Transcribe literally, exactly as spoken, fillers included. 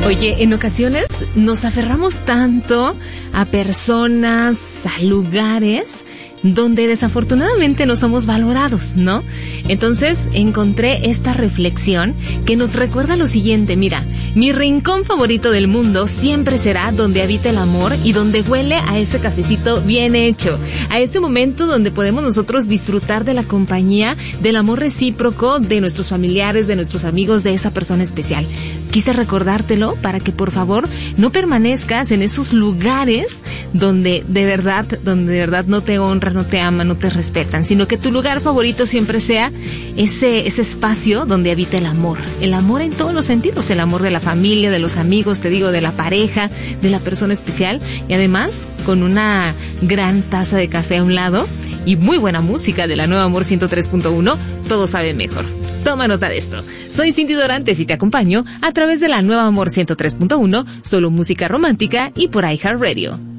Oye, en ocasiones nos aferramos tanto a personas, a lugares donde desafortunadamente no somos valorados, ¿no? Entonces encontré esta reflexión que nos recuerda lo siguiente: mira, mi rincón favorito del mundo siempre será donde habita el amor y donde huele a ese cafecito bien hecho, a ese momento donde podemos nosotros disfrutar de la compañía, del amor recíproco de nuestros familiares, de nuestros amigos, de esa persona especial. Quise recordártelo para que por favor no permanezcas en esos lugares donde de verdad, donde de verdad no te honran, no te aman, no te respetan, sino que tu lugar favorito siempre sea ese, ese espacio donde habita el amor. El amor en todos los sentidos, el amor de la familia, de los amigos, te digo, de la pareja, de la persona especial, y además con una gran taza de café a un lado y muy buena música de la Nueva Amor ciento tres punto uno, todo sabe mejor. Toma nota de esto. Soy Cindy Dorantes y te acompaño a través de la Nueva Amor ciento tres punto uno, solo música romántica y por iHeartRadio.